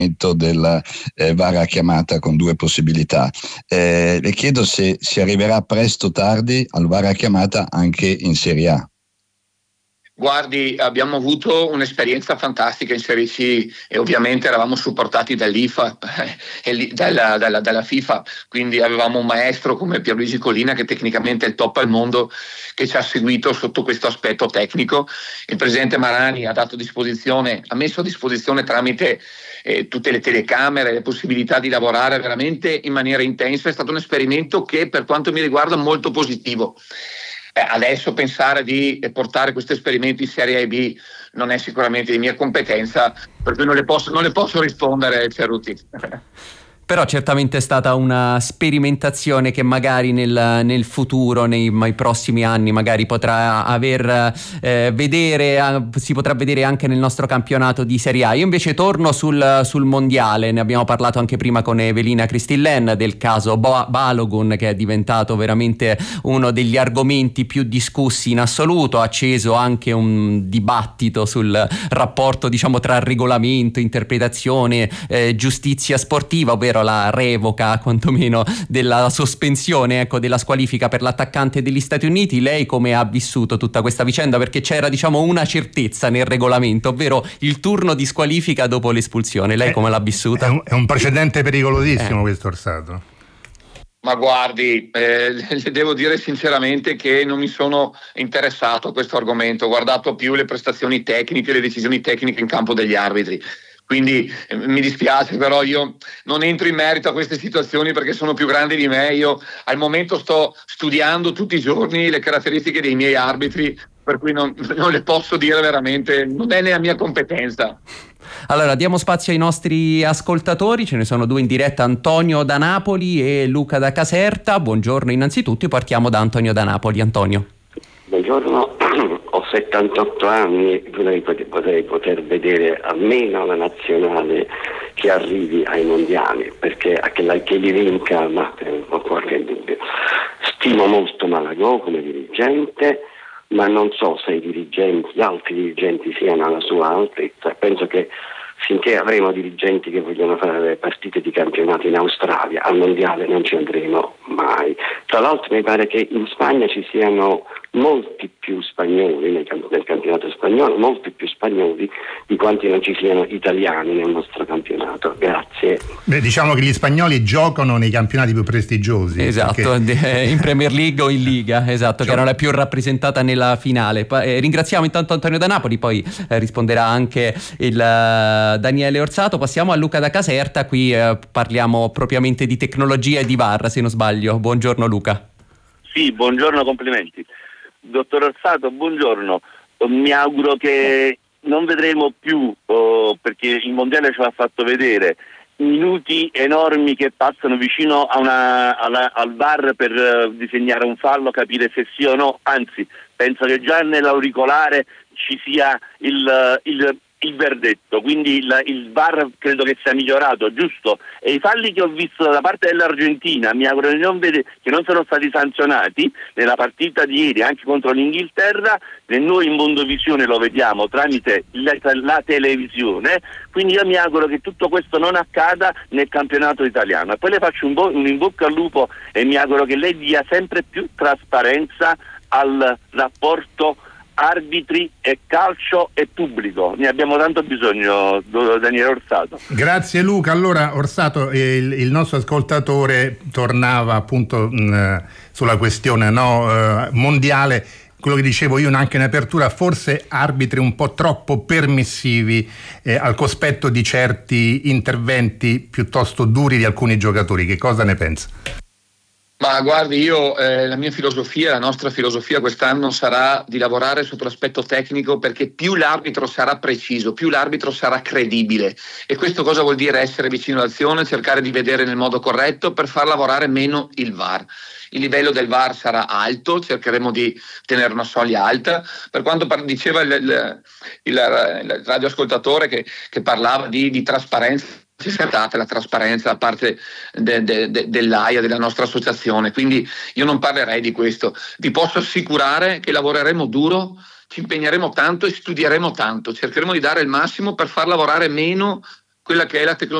del VAR a chiamata con 2 possibilità. Le chiedo se si arriverà presto o tardi al VAR a chiamata anche in Serie A. Guardi, abbiamo avuto un'esperienza fantastica in Serie C e ovviamente eravamo supportati dall'IFA e dalla FIFA, quindi avevamo un maestro come Pierluigi Collina, che tecnicamente è il top al mondo, che ci ha seguito sotto questo aspetto tecnico. Il presidente Marani ha messo a disposizione tramite tutte le telecamere, le possibilità di lavorare veramente in maniera intensa. È stato un esperimento che, per quanto mi riguarda, è molto positivo. Adesso pensare di portare questo esperimento in Serie A e B non è sicuramente di mia competenza, per cui non le posso rispondere, Cerruti. Però certamente è stata una sperimentazione che magari nel futuro, nei prossimi anni, magari potrà si potrà vedere anche nel nostro campionato di Serie A. Io invece torno sul mondiale. Ne abbiamo parlato anche prima con Evelina Cristillen del caso Balogun, che è diventato veramente uno degli argomenti più discussi in assoluto. Ha acceso anche un dibattito sul rapporto, diciamo, tra regolamento, interpretazione, giustizia sportiva, ovvero la revoca quantomeno della sospensione, della squalifica per l'attaccante degli Stati Uniti. Lei come ha vissuto tutta questa vicenda? Perché c'era, diciamo, una certezza nel regolamento, ovvero il turno di squalifica dopo l'espulsione. Lei come l'ha vissuta? È un precedente pericolosissimo questo, Orsato. Ma guardi, le devo dire sinceramente che non mi sono interessato a questo argomento. Ho guardato più le prestazioni tecniche, le decisioni tecniche in campo degli arbitri. Quindi mi dispiace, però io non entro in merito a queste situazioni perché sono più grandi di me. Io al momento sto studiando tutti i giorni le caratteristiche dei miei arbitri, per cui non le posso dire veramente, non è nella mia competenza. Allora diamo spazio ai nostri ascoltatori, ce ne sono 2 in diretta, Antonio da Napoli e Luca da Caserta. Buongiorno innanzitutto, partiamo da Antonio da Napoli. Antonio. Buongiorno, ho 78 anni, vorrei poter vedere almeno la nazionale che arrivi ai mondiali, perché che li vinca, ma ho qualche dubbio. Stimo molto Malagò come dirigente, ma non so se gli altri dirigenti siano alla sua altezza. Penso che finché avremo dirigenti che vogliono fare partite di campionato in Australia, al mondiale non ci andremo mai. Tra l'altro mi pare che in Spagna ci siano molti più spagnoli nel campionato spagnolo, molti più spagnoli di quanti non ci siano italiani nel nostro campionato. Grazie. Diciamo che gli spagnoli giocano nei campionati più prestigiosi. Esatto, perché in Premier League o in Liga, esatto, che non è più rappresentata nella finale. Ringraziamo intanto Antonio da Napoli, poi risponderà anche il Daniele Orsato. Passiamo a Luca da Caserta, qui parliamo propriamente di tecnologia e di VAR, se non sbaglio. Buongiorno Luca. Sì, buongiorno, complimenti. Dottor Orsato, buongiorno. Mi auguro che non vedremo più, perché il mondiale ce l'ha fatto vedere, minuti enormi che passano vicino al VAR per disegnare un fallo, capire se sì o no. Anzi, penso che già nell'auricolare ci sia il verdetto, quindi il VAR credo che sia migliorato, giusto? E i falli che ho visto da parte dell'Argentina mi auguro che non sono stati sanzionati nella partita di ieri anche contro l'Inghilterra. Noi in Mondovisione lo vediamo tramite la televisione, quindi io mi auguro che tutto questo non accada nel campionato italiano. E poi le faccio un in bocca al lupo e mi auguro che lei dia sempre più trasparenza al rapporto arbitri e calcio e pubblico. Ne abbiamo tanto bisogno, Daniele Orsato. Grazie Luca. Allora Orsato, il nostro ascoltatore tornava appunto sulla questione mondiale, quello che dicevo io anche in apertura, forse arbitri un po' troppo permissivi al cospetto di certi interventi piuttosto duri di alcuni giocatori. Che cosa ne pensa? Ma guardi, io la mia filosofia, la nostra filosofia quest'anno sarà di lavorare sotto l'aspetto tecnico, perché più l'arbitro sarà preciso, più l'arbitro sarà credibile, e questo cosa vuol dire? Essere vicino all'azione, cercare di vedere nel modo corretto per far lavorare meno il VAR. Il livello del VAR sarà alto, cercheremo di tenere una soglia alta. Per quanto diceva il radioascoltatore che parlava di trasparenza, c'è stata la trasparenza da parte dell'AIA, della nostra associazione, quindi io non parlerei di questo. Vi posso assicurare che lavoreremo duro, ci impegneremo tanto e studieremo tanto, cercheremo di dare il massimo per far lavorare meno quella che è la tecnologia